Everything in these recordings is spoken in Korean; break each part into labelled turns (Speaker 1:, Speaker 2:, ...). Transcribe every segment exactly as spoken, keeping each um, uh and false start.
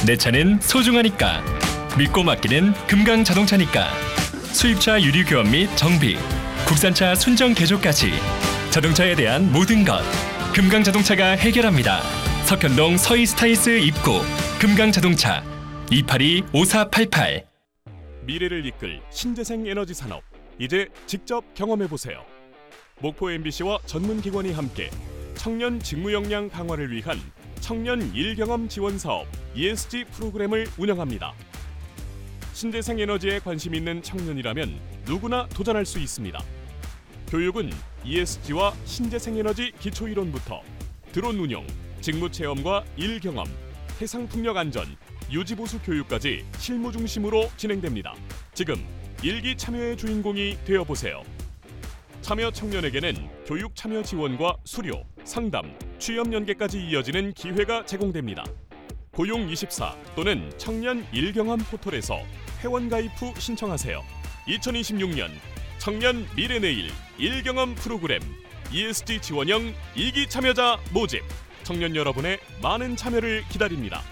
Speaker 1: 내 차는 소중하니까. 믿고 맡기는 금강자동차니까. 수입차 유리 교환 및 정비, 국산차 순정 개조까지 자동차에 대한 모든 것 금강자동차가 해결합니다. 석현동 서이스타이스 입구 금강자동차 이팔이 오사팔팔.
Speaker 2: 미래를 이끌 신재생 에너지 산업, 이제 직접 경험해보세요. 목포 엠비씨와 전문기관이 함께 청년 직무 역량 강화를 위한 청년 일경험 지원 사업 이에스지 프로그램을 운영합니다. 신재생 에너지에 관심 있는 청년이라면 누구나 도전할 수 있습니다. 교육은 이에스지와 신재생 에너지 기초이론부터 드론 운용, 직무 체험과 일 경험, 해상 풍력 안전, 유지 보수 교육까지 실무 중심으로 진행됩니다. 지금 일기 참여의 주인공이 되어 보세요. 참여 청년에게는 교육 참여 지원과 수료, 상담, 취업 연계까지 이어지는 기회가 제공됩니다. 고용이십사 또는 청년 일경험 포털에서 회원 가입 후 신청하세요. 이천이십육 년 청년 미래내일 일경험 프로그램 이에스지 지원형 이 기 참여자 모집. 청년 여러분의 많은 참여를 기다립니다.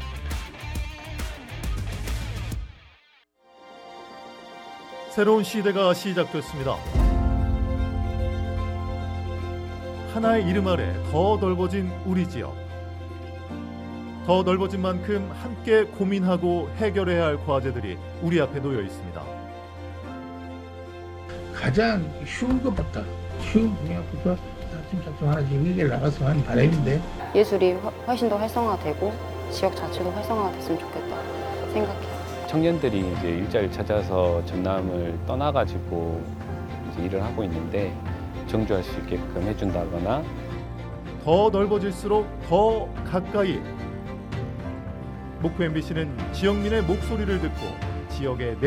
Speaker 3: 새로운 시대가 시작됐습니다. 하나의 이름 아래 더 넓어진 우리 지역. 더 넓어진 만큼 함께 고민하고 해결해야 할 과제들이 우리 앞에 놓여 있습니다.
Speaker 4: 가장 쉬운 것부터 쉬운 분야부터 차츰차츰 하나씩 해결 나갔으면 하는 바람인데,
Speaker 5: 예술이 훨씬 더 활성화되고 지역 자체도 활성화가 됐으면 좋겠다 생각해요.
Speaker 6: 청년들이 이제 일자리를 찾아서 전남을 떠나가지고 이제 일을 하고 있는데 정주할 수 있게끔 해준다거나,
Speaker 3: 더 넓어질수록 더 가까이. 목포 엠비씨는 지역민의 목소리를 듣고 지역의